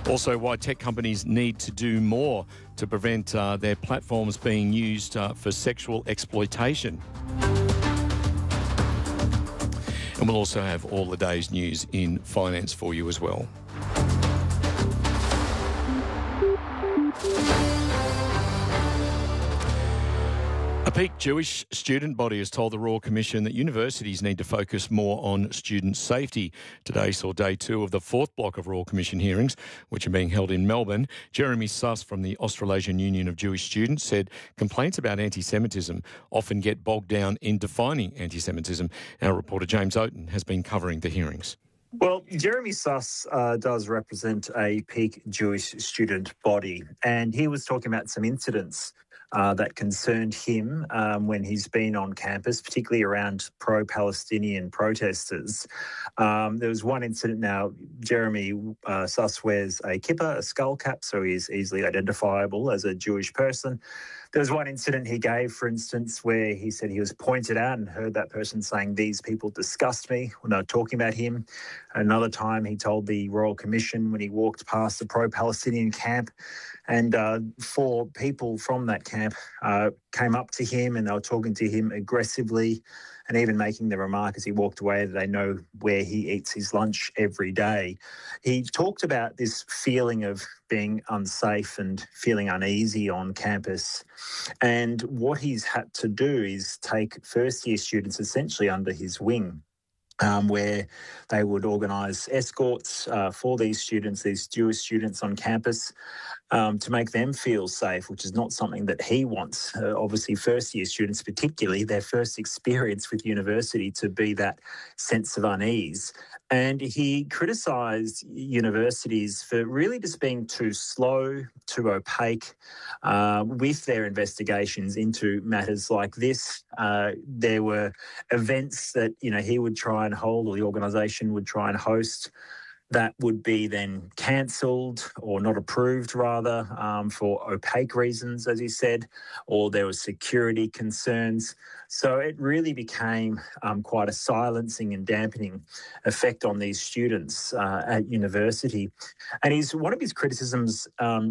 Also, why tech companies need to do more to prevent their platforms being used for sexual exploitation. And we'll also have all the day's news in finance for you as well. A peak Jewish student body has told the Royal Commission that universities need to focus more on student safety. Today saw day 2 of the 4th block of Royal Commission hearings, which are being held in Melbourne. Jeremy Suss from the Australasian Union of Jewish Students said complaints about anti-Semitism often get bogged down in defining anti-Semitism. Our reporter James Oaten has been covering the hearings. Well, Jeremy Suss does represent a peak Jewish student body, and he was talking about some incidents that concerned him when he's been on campus, particularly around pro-Palestinian protesters. There was one incident now. Jeremy Suss wears a kippah, a skull cap, so he's easily identifiable as a Jewish person. There was one incident he gave, for instance, where he said he was pointed out and heard that person saying, "These people disgust me," when they were talking about him. Another time he told the Royal Commission when he walked past the pro-Palestinian camp and 4 people from that camp came up to him and they were talking to him aggressively and even making the remark as he walked away that they know where he eats his lunch every day. He talked about this feeling of being unsafe and feeling uneasy on campus. And what he's had to do is take first-year students essentially under his wing, where they would organise escorts for these students, these Jewish students on campus, to make them feel safe, which is not something that he wants. Obviously, first-year students particularly, their first experience with university to be that sense of unease. And he criticised universities for really just being too slow, too opaque with their investigations into matters like this. There were events that, he would try and hold, or the organisation would try and host, that would be then cancelled or not approved, rather, for opaque reasons, as he said, or there were security concerns. So it really became quite a silencing and dampening effect on these students at university. And one of his criticisms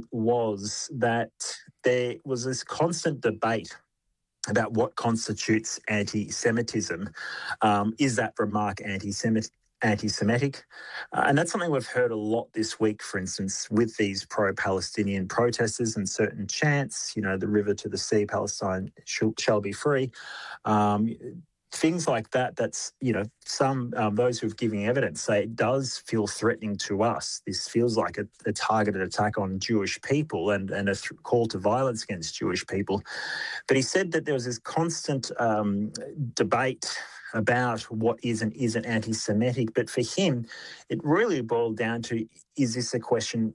was that there was this constant debate about what constitutes anti-Semitism. Is that remark anti-Semitic? And that's something we've heard a lot this week, for instance, with these pro-Palestinian protesters and certain chants, the river to the sea, Palestine shall be free. Things like that, that's, some those who've given evidence say it does feel threatening to us. This feels like a targeted attack on Jewish people and a call to violence against Jewish people. But he said that there was this constant debate about what is and isn't anti-Semitic. But for him, it really boiled down to, this is a question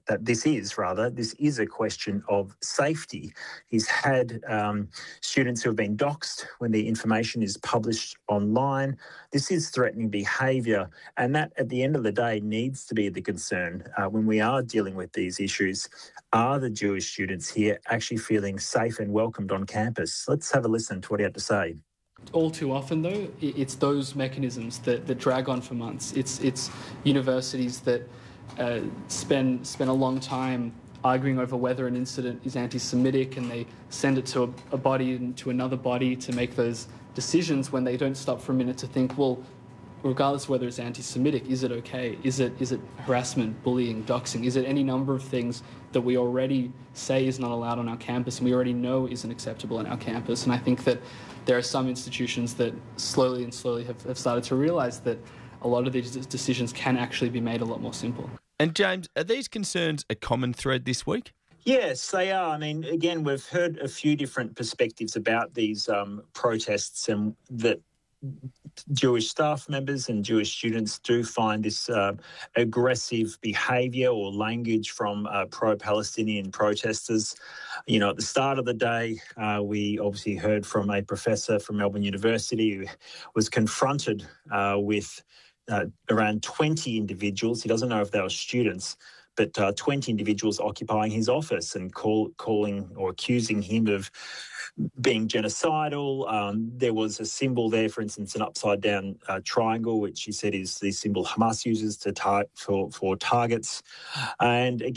of safety. He's had students who have been doxxed when the information is published online. This is threatening behaviour, and that, at the end of the day, needs to be the concern when we are dealing with these issues. Are the Jewish students here actually feeling safe and welcomed on campus? Let's have a listen to what he had to say. All too often, though, it's those mechanisms that drag on for months. It's universities that spend a long time arguing over whether an incident is anti-Semitic, and they send it to a body and to another body to make those decisions when they don't stop for a minute to think, well, regardless of whether it's anti-Semitic, is it okay? Is it harassment, bullying, doxing? Is it any number of things that we already say is not allowed on our campus and we already know isn't acceptable on our campus? And I think that there are some institutions that slowly have started to realise that a lot of these decisions can actually be made a lot more simple. And James, are these concerns a common thread this week? Yes, they are. I mean, again, we've heard a few different perspectives about these protests, and that Jewish staff members and Jewish students do find this aggressive behaviour or language from pro-Palestinian protesters. At the start of the day, we obviously heard from a professor from Melbourne University who was confronted with around 20 individuals. He doesn't know if they were students, but 20 individuals occupying his office and calling or accusing him of being genocidal. There was a symbol there, for instance, an upside-down triangle, which he said is the symbol Hamas uses for targets. And